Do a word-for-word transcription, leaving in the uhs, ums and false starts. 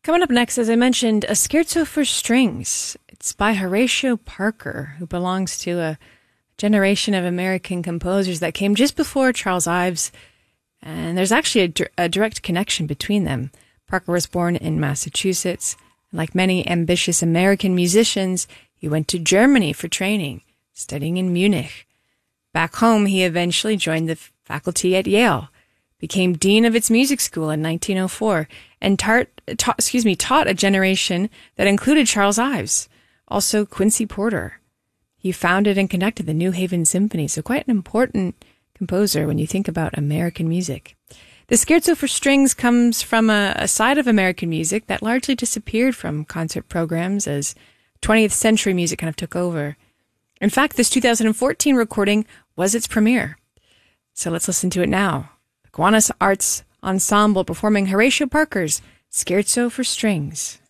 Coming up next, as I mentioned, a scherzo for strings. It's by Horatio Parker, who belongs to a generation of American composers that came just before Charles Ives, and there's actually a, a direct connection between them. Parker was born in Massachusetts, and like many ambitious American musicians, he went to Germany for training, studying in Munich. Back home, he eventually joined the faculty at Yale, became dean of its music school in nineteen oh four, and taught, ta- excuse me, taught a generation that included Charles Ives, also Quincy Porter. He founded and conducted the New Haven Symphony, so quite an important composer when you think about American music. The scherzo for strings comes from a, a side of American music that largely disappeared from concert programs as twentieth century music kind of took over. In fact, this two thousand fourteen recording was its premiere. So let's listen to it now. The Gowanus Arts Ensemble performing Horatio Parker's Scherzo for Strings.